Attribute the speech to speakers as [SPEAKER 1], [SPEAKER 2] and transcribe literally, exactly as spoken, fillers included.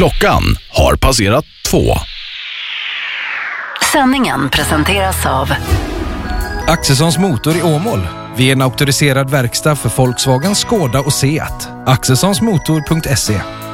[SPEAKER 1] Klockan har passerat två.
[SPEAKER 2] Sändningen presenteras av
[SPEAKER 3] Axelssons Motor i Åmål. Vi är en auktoriserad verkstad för Volkswagen, Skoda och Seat. axelssonsmotor punkt se.